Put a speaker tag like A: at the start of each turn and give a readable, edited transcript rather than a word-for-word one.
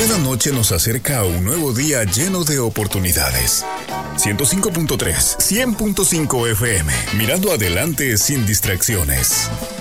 A: Cada noche nos acerca a un nuevo día lleno de oportunidades. 105.3, 100.5 FM, mirando adelante sin distracciones.